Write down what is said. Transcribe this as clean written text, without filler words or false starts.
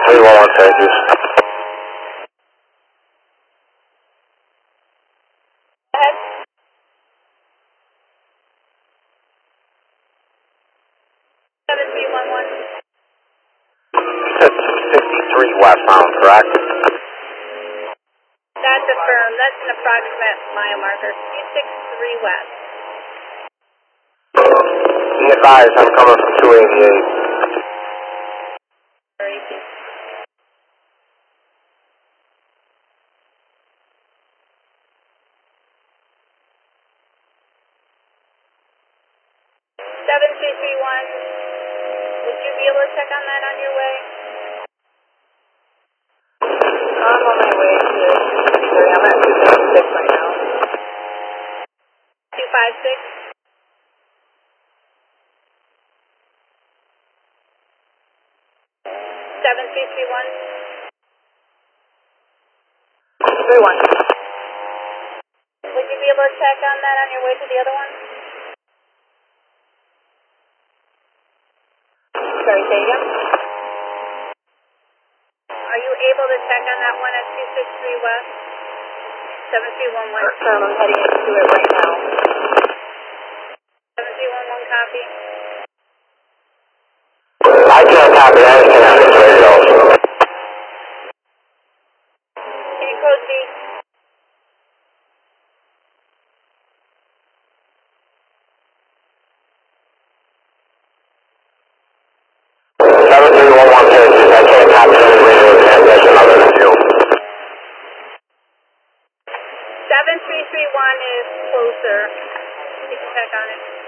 7311 changes. Ahead. Seven three one one. 53 westbound, correct? That's affirmed. That's an approximate mile marker. 263 west. Be advised, I'm coming from 288. Sorry. 7231. Would you be able to check on that on your way? I'm on my way to 253. I'm at 256 right now. 256. 7331. 31. Would you be able to check on that on your way to the other one? Sorry, say again? Are you able to check on that one at 263 west? 7311. I'm heading into it right now. 7311 copy. I can't copy anything on this radio. Can you code B? I can't copy any radio transmission other than you. 7331 is closer. You can check on it.